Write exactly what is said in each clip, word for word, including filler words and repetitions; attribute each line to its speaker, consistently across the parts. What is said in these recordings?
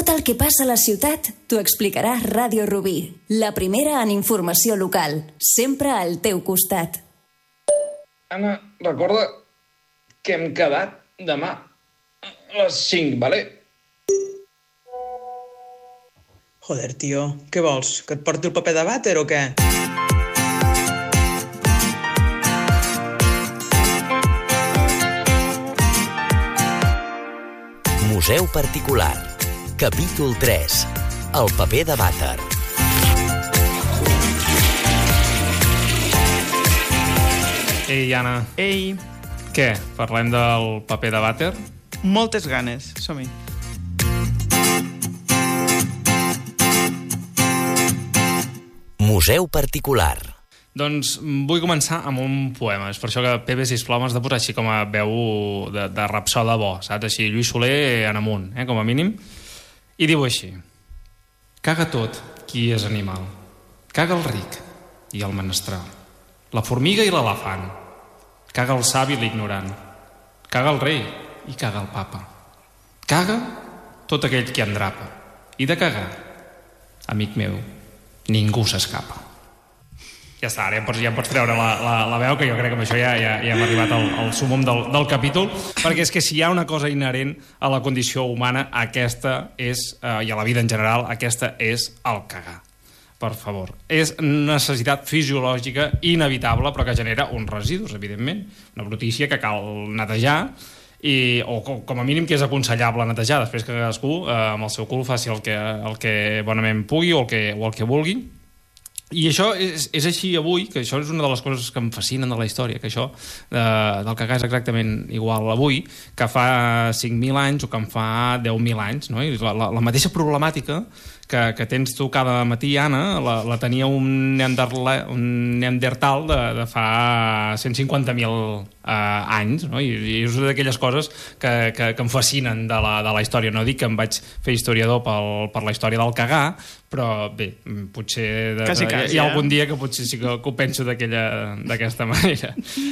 Speaker 1: Tot el que passa a la ciutat t'ho explicarà Ràdio Rubí, la primera en informació local, sempre al teu costat.
Speaker 2: Anna, recorda que hem quedat demà a les cinc, vale?
Speaker 3: Joder, tio, què vols? Que et porti el paper de vàter o què?
Speaker 4: Museu particular. Capítol tres. El paper de vàter.
Speaker 5: Ei, Anna.
Speaker 3: Ei,
Speaker 5: Què? Parlem del paper de vàter?
Speaker 3: moltes ganes, som-hi.
Speaker 4: Museu particular.
Speaker 5: Doncs vull començar amb un poema. És per això que, Pepe, sisplau, m'has de posar així com a veu de, de rapsoda bo, saps? Així, Lluís Soler en amunt, eh, com a mínim. I diu així: caga tot qui és animal. Caga el ric i el menestral, la formiga i l'elefant. Caga el savi i l'ignorant. Caga el rei i caga el papa. Caga tot aquell qui endrapa. I de cagar, amic meu, ningú s'escapa. Ja està, ara ja em pots, ja em pots treure la, la, la veu, que jo crec que amb això ja, ja, ja hem arribat al, al súmmum del, del capítol, perquè és que si hi ha una cosa inherent a la condició humana, aquesta és, eh, i a la vida en general, aquesta és el cagar. Per favor. És necessitat fisiològica inevitable, però que genera uns residus, evidentment. Una brutícia que cal netejar, i, o com a mínim que és aconsellable netejar, després que cadascú eh, amb el seu cul faci el que, el que bonament pugui o el que, o el que vulgui. I això és, és així avui, que això és una de les coses que em fascinen de la història, que això eh, del cagar és exactament igual avui que fa cinc mil anys o que en fa deu mil anys, no? I la, la, la mateixa problemàtica que, que tens tu cada matí, Anna, la, la tenia un, neanderla, un neandertal de, de fa cent cinquanta mil eh, anys, no? I, i és una d'aquelles coses que, que, que em fascinen de la, de la història. No dic que em vaig fer historiador pel, per la història del cagar, però bé, potser de,
Speaker 3: quasi, quasi,
Speaker 5: hi ha
Speaker 3: eh?
Speaker 5: algun dia que potser sí que, que ho penso d'aquesta manera.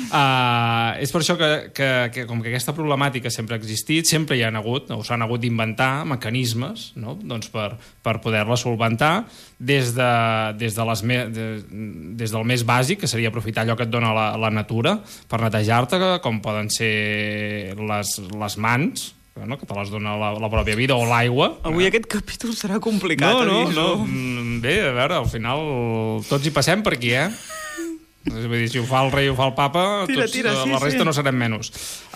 Speaker 5: Uh, és per això que, que, que com que aquesta problemàtica sempre ha existit, sempre hi ha hagut, o s'han hagut d'inventar mecanismes, no? Doncs per, per poder-la solventar des, de, des, de les me, de, des del més bàsic, que seria aprofitar allò que et dona la, la natura per netejar-te, com poden ser les, les mans, no? Que te les dona la, la pròpia vida, o l'aigua.
Speaker 3: Avui no? Aquest capítol serà complicat.
Speaker 5: No, no,
Speaker 3: no.
Speaker 5: Bé, a veure, al final tots hi passem per aquí, eh? Vull dir, si ho fa el rei o ho fa el papa,
Speaker 3: tira,
Speaker 5: tots,
Speaker 3: tira, sí,
Speaker 5: la resta
Speaker 3: sí.
Speaker 5: no serem menys.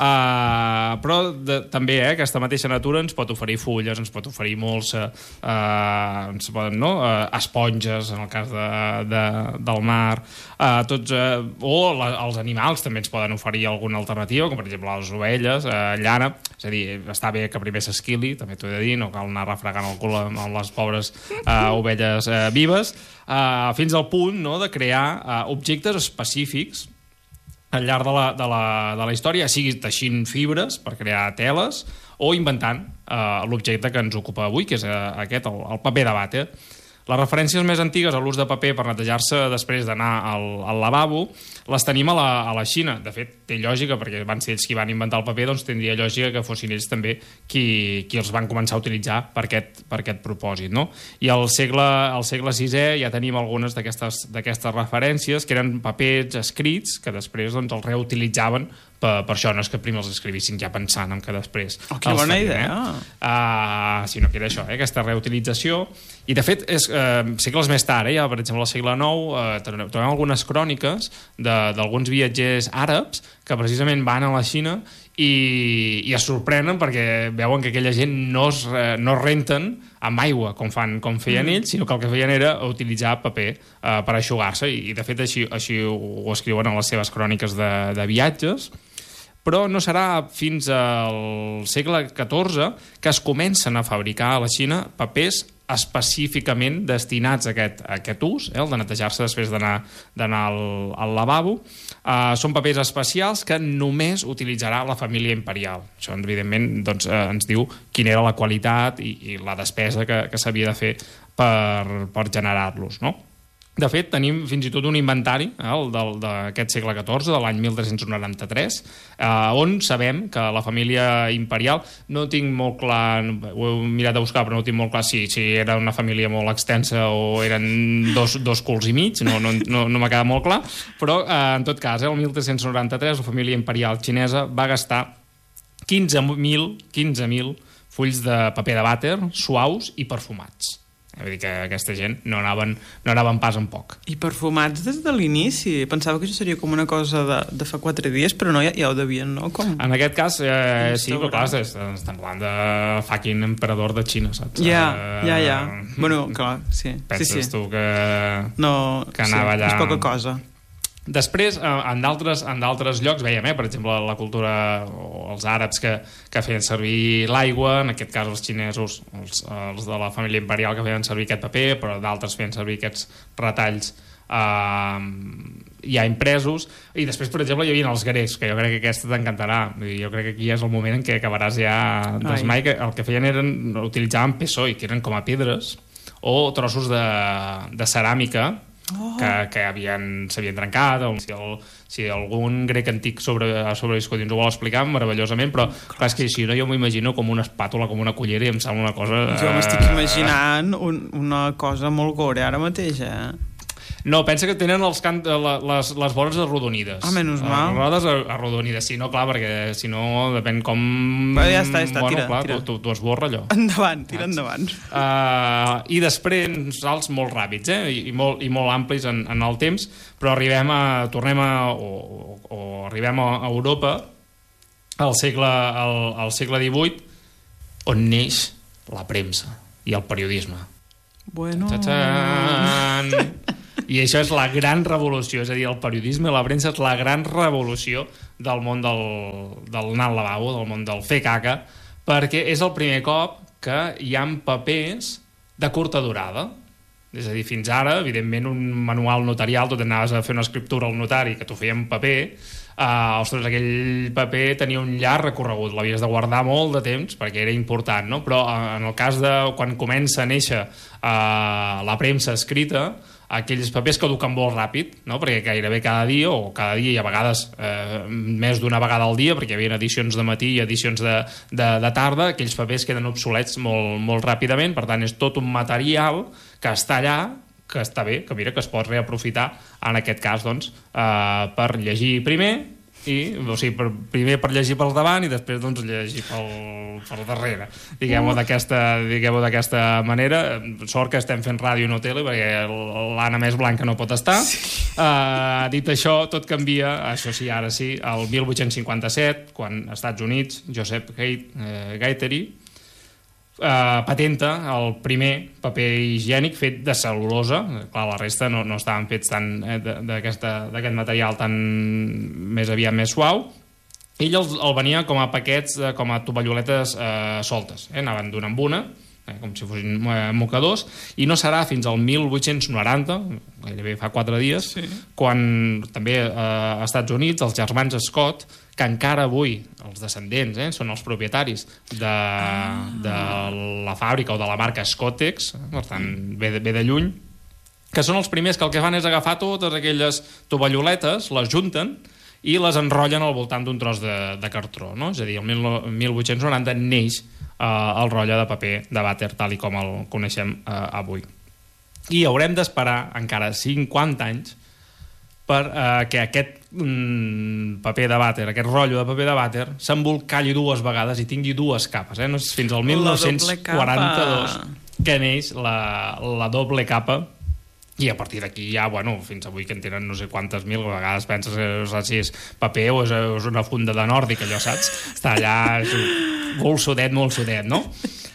Speaker 5: Uh, però de, també, eh, aquesta mateixa natura ens pot oferir fulles, ens pot oferir molsa, uh, ens poden, no? uh, esponges, en el cas de, de, del mar, uh, tots, uh, o la, els animals també ens poden oferir alguna alternativa, com per exemple les ovelles, uh, llana. És a dir, està bé que primer s'esquili, també t'ho he de dir, no cal anar refregant el cul amb les pobres uh, ovelles uh, vives, uh, fins al punt, no?, de crear uh, objectes específics al llarg de la, de la, de la història, sigui teixint fibres per crear teles o inventant uh, l'objecte que ens ocupa avui, que és uh, aquest, el, el paper de vàter. Les referències més antigues a l'ús de paper per netejar-se després d'anar al, al lavabo les tenim a la, a la Xina. De fet, té lògica, perquè van ser ells qui van inventar el paper, doncs tindria lògica que fossin ells també qui, qui els van començar a utilitzar per aquest, per aquest propòsit, no? I al segle, al segle sisè ja tenim algunes d'aquestes d'aquestes referències, que eren papers escrits que després doncs, els reutilitzaven per, per això. No és que primer els escrivissin ja pensant en que després...
Speaker 3: Oh, que bona idea!
Speaker 5: Eh? Uh, sinó que era això, eh? Aquesta reutilització. I, de fet, és, eh, segles més tard, eh, ja, per exemple, al segle nou, eh, trobem algunes cròniques d'alguns viatgers àrabs que precisament van a la Xina i, i es sorprenen perquè veuen que aquella gent no es, eh, no es renten amb aigua, com, fan, com feien mm. ells, sinó que el que feien era utilitzar paper eh, per aixugar-se, i, i de fet així, així ho, ho escriuen en les seves cròniques de, de viatges. Però no serà fins al segle catorze que es comencen a fabricar a la Xina papers específicament destinats a aquest, a aquest ús, eh, el de netejar-se després d'anar al, al lavabo. Uh, són papers especials que només utilitzarà la família imperial. Això, evidentment, doncs, uh, ens diu quina era la qualitat i, i la despesa que, que s'havia de fer per, per generar-los, no? De fet, tenim fins i tot un inventari eh, d'aquest segle catorze, de l'any mil tres-cents noranta-tres, eh, on sabem que la família imperial, no tinc molt clar, ho he mirat a buscar, però no tinc molt clar si, si era una família molt extensa o eren dos, dos culs i mig, no, no, no, no m'ha quedat molt clar, però eh, en tot cas, eh, el mil tres-cents noranta-tres la família imperial xinesa va gastar quinze mil fulls de paper de vàter suaus i perfumats. Vull dir que aquesta gent no anaven, no anaven pas en poc.
Speaker 3: I perfumats des de l'inici. Pensava que això seria com una cosa de, de fa quatre dies, però no, ja, ja ho devien, no? Com...
Speaker 5: En aquest cas, eh, sí, però clar, estan parlant de fucking emperador de Xina, saps?
Speaker 3: Ja, ja, ja. Bueno, clar, sí.
Speaker 5: Penses
Speaker 3: sí, sí.
Speaker 5: tu que,
Speaker 3: no,
Speaker 5: que anava
Speaker 3: sí,
Speaker 5: allà...
Speaker 3: és poca cosa.
Speaker 5: Després, en d'altres en d'altres llocs, veiem, eh, per exemple, la cultura o els àrabs que, que feien servir l'aigua, en aquest cas els xinesos, els, els de la família imperial que feien servir aquest paper, però d'altres feien servir aquests retalls eh, ja impresos. I després, per exemple, hi havia els grecs, que jo crec que aquesta t'encantarà. Jo crec que aquí és el moment en què acabaràs ja d'esmai, que el que feien eren, utilitzaven pessoi, que eren com a pedres, o trossos de, de ceràmica, Oh. que, que havien, s'havien trencat, o si, el, si algun grec antic sobre, ha sobreviscut i ens ho vol explicar meravellosament, però clar, és que si no jo m'ho imagino com una espàtula, com una cullera, i em sembla una cosa...
Speaker 3: Jo m'estic imaginant un, una cosa molt gore ara mateix, eh?
Speaker 5: No, pensa que tenen els can... les, les vores arrodonides.
Speaker 3: Ah, menys mal.
Speaker 5: Les rodes arrodonides, sí, no, clar, perquè si no, depèn com...
Speaker 3: Però ja està, ja està,
Speaker 5: bueno,
Speaker 3: tira,
Speaker 5: clar,
Speaker 3: tira.
Speaker 5: Tu, tu esborra allò.
Speaker 3: Endavant, tira endavant.
Speaker 5: Uh, I després salts molt ràpids, eh? I, i, molt, i molt amplis en, en el temps, però arribem a... tornem a... o, o, o arribem a Europa al segle, al, al segle divuit, on neix la premsa i el periodisme.
Speaker 3: Bueno...
Speaker 5: Ta-tan! I això és la gran revolució, és a dir, el periodisme i la premsa és la gran revolució del món del, del anar al lavabo, del món del fer caca, perquè és el primer cop que hi ha papers de curta durada. És a dir, fins ara, evidentment, un manual notarial, tu t'anaves a fer una escriptura al notari que t'ho feia en paper, uh, ostres, aquell paper tenia un llarg recorregut, l'havies de guardar molt de temps perquè era important, no? Però uh, en el cas de quan comença a néixer uh, la premsa escrita, aquells papers caduquen molt ràpid, no? Perquè gairebé cada dia, o cada dia i a vegades eh, més d'una vegada al dia, perquè hi havia edicions de matí i edicions de, de, de tarda, aquells papers queden obsolets molt, molt ràpidament, per tant és tot un material que està allà, que està bé, que mira, que es pot reaprofitar en aquest cas, doncs, eh, per llegir primer, i, o sigui, per, primer per llegir pel davant i després doncs llegir pel, pel darrere, diguem-ho d'aquesta diguem-ho d'aquesta manera. Sort que estem fent ràdio i no tele, perquè l'Anna més blanca no pot estar. Sí. Uh, dit això, tot canvia, això sí, ara sí, el mil vuit-cents cinquanta-set, quan als Estats Units Joseph Guattari Uh, patenta el primer paper higiènic fet de cel·lulosa. Clar, la resta no, no estaven fets tant eh, d'aquest material tan més aviat més suau. Ell el, el venia com a paquets, eh, com a tovalloletes eh, soltes, eh? Anaven d'una en una, eh, com si fossin eh, mocadors, i no serà fins al mil vuit-cents noranta, gairebé fa quatre dies, sí, quan també eh, als Estats Units els germans Scott, que encara avui els descendents eh, són els propietaris de, ah. de la fàbrica o de la marca Scottex, eh, per tant ve de, ve de lluny, que són els primers que el que fan és agafar totes aquelles tovalloletes, les junten i les enrotllen al voltant d'un tros de, de cartró, no? És a dir, el mil vuit-cents noranta neix eh, el rotlle de paper de vàter tal i com el coneixem eh, avui. I haurem d'esperar encara cinquanta anys per eh, que aquest mm, paper de vàter, aquest rotllo de paper de vàter, s'embolcalli dues vegades i tingui dues capes. Eh? No és fins al mil nou-cents quaranta-dos que neix la, la doble capa, i a partir d'aquí ja, bueno, fins avui que en tenen no sé quantes mil, a vegades penses que no sé si és paper o és, és una funda de nòrdic, allò, saps? Està allà, és molt sudet, molt sudet, no?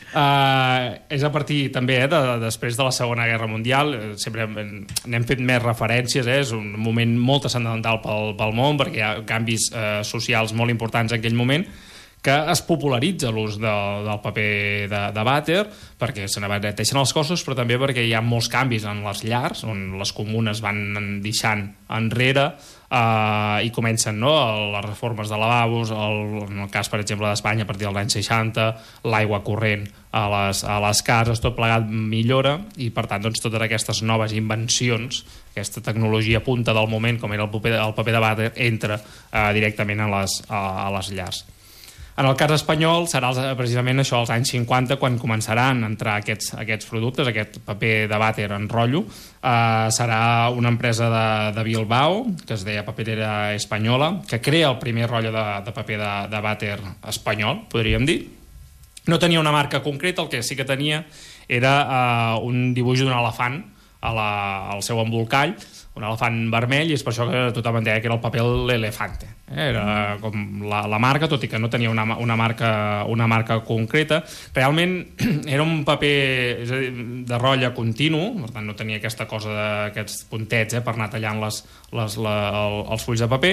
Speaker 5: Uh, és a partir també eh, de, després de la Segona Guerra Mundial, sempre n'hem fet més referències, eh? És un moment molt transcendental pel, pel món perquè hi ha canvis uh, socials molt importants en aquell moment, que es popularitza l'ús de, del paper de, de vàter perquè se n'abarateixen els costos, però també perquè hi ha molts canvis en les llars, on les comunes van deixant enrere eh, i comencen, no?, les reformes de lavabos, el, en el cas, per exemple, d'Espanya, a partir dels anys seixanta, l'aigua corrent a les, a les cases, tot plegat millora, i per tant doncs, totes aquestes noves invencions, aquesta tecnologia punta del moment, com era el paper, el paper de vàter, entra eh, directament a les, a, a les llars. En el cas espanyol serà precisament això, als anys cinquanta, quan començaran a entrar aquests, aquests productes, aquest paper de vàter en rotllo. Eh, serà una empresa de, de Bilbao, que es deia Paperera Espanyola, que crea el primer rotllo de, de paper de, de vàter espanyol, podríem dir. No tenia una marca concreta, el que sí que tenia era eh, un dibuix d'un elefant a la, al seu embolcall, un elefant vermell, i és per això que tothom en deia que era el paper l'elefante. Era com la, la marca, tot i que no tenia una, una, marca, una marca concreta. Realment era un paper, és a dir, de rotlle continu, per tant no tenia aquesta cosa d'aquests puntets eh, per anar tallant les, les, la, el, els fulls de paper.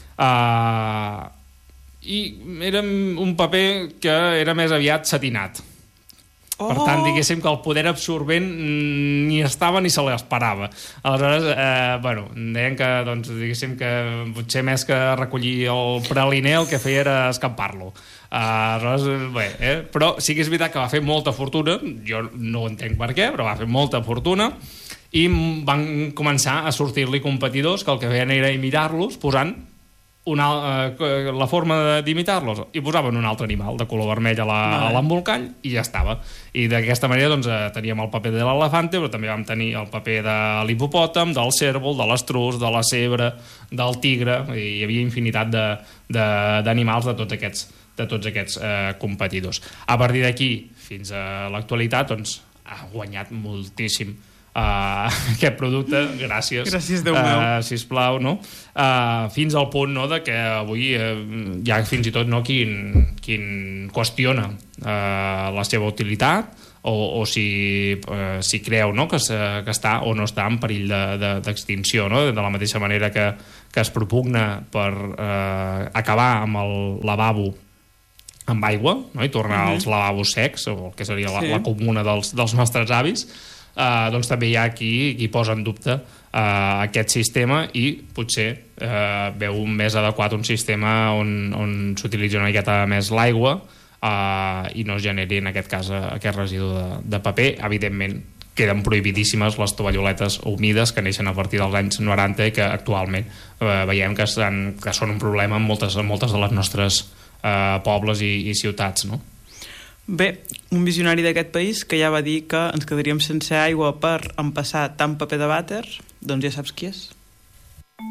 Speaker 5: Uh, I era un paper que era més aviat satinat. Oh. Per tant, diguéssim que el poder absorbent ni estava ni se l'esperava. Aleshores, eh, bueno, deien que, doncs, diguéssim que potser més que recollir el praliner el que feia era escampar-lo. Uh, aleshores, bé, eh? Però sí que és veritat que va fer molta fortuna, jo no entenc per què, però va fer molta fortuna, i van començar a sortir-li competidors que el que feien era imitar-los posant una, uh, la forma d'imitar-los, i posaven un altre animal de color vermell a l'embolcall i ja estava. I d'aquesta manera doncs, teníem el paper de l'elefante, però també vam tenir el paper de l'hipopòtam, del cérvol, de l'estrus, de la zebra, del tigre, i hi havia infinitat d'animals de, de, de tots aquests, de tots aquests eh, competidors. A partir d'aquí fins a l'actualitat doncs, ha guanyat moltíssim Uh, aquest producte, gràcies,
Speaker 3: gràcies Déu meu,
Speaker 5: uh, sisplau, no? Uh, fins al punt, no?, de que avui uh, hi ha fins i tot, no?, qui, qui qüestiona uh, la seva utilitat o, o si, uh, si creu, no?, que, se, que està o no està en perill d'extinció, de, de, no?, de la mateixa manera que, que es propugna per uh, acabar amb el lavabo amb aigua, no?, i tornar mm-hmm. als lavabos secs, o el que seria la, sí. la comuna dels, dels nostres avis. Uh, doncs també hi ha qui, qui posa en dubte uh, aquest sistema, i potser uh, veu més adequat un sistema on, on s'utilitza una miqueta més l'aigua uh, i no es generi en aquest cas aquest residu de, de paper. Evidentment queden prohibidíssimes les tovalloletes humides que neixen a partir dels anys noranta i que actualment uh, veiem que, estan, que són un problema en moltes, en moltes de les nostres uh, pobles i, i ciutats, no?
Speaker 3: Bé, un visionari d'aquest país que ja va dir que ens quedaríem sense aigua per empassar tant paper de vàter, doncs ja saps qui és.